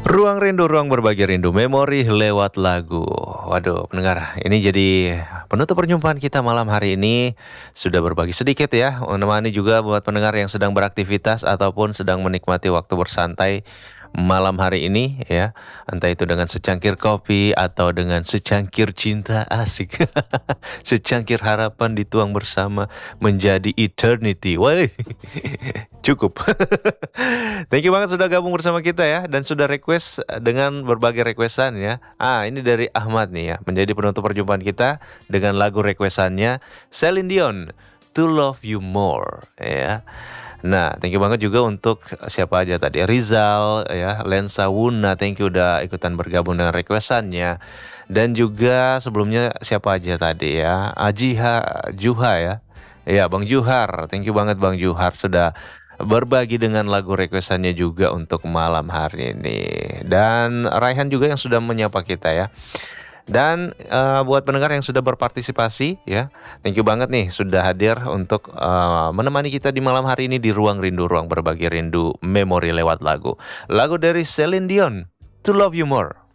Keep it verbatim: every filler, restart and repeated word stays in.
Ruang rindu, ruang berbagi rindu, memori lewat lagu. Waduh, pendengar, ini jadi penutup perjumpaan kita malam hari ini. Sudah berbagi sedikit ya, menemani juga buat pendengar yang sedang beraktivitas ataupun sedang menikmati waktu bersantai malam hari ini ya. Entah itu dengan secangkir kopi atau dengan secangkir cinta, asik. Secangkir harapan dituang bersama menjadi eternity. Wah, cukup. Thank you banget sudah gabung bersama kita ya, dan sudah request dengan berbagai requestan ya. Ah, ini dari Ahmad nih ya, menjadi penutup perjumpaan kita dengan lagu requestannya Celine Dion, To Love You More ya. Nah, thank you banget juga untuk siapa aja tadi, Rizal ya, Lensa Wuna, thank you udah ikutan bergabung dengan requestannya. Dan juga sebelumnya siapa aja tadi ya, Ajiha Juha ya. Ya, Bang Juhar, thank you banget Bang Juhar sudah berbagi dengan lagu requestannya juga untuk malam hari ini. Dan Raihan juga yang sudah menyapa kita ya. Dan uh, buat pendengar yang sudah berpartisipasi ya, thank you banget nih sudah hadir untuk uh, menemani kita di malam hari ini di Ruang Rindu, ruang berbagi rindu, memori lewat lagu. Lagu dari Celine Dion, To Love You More.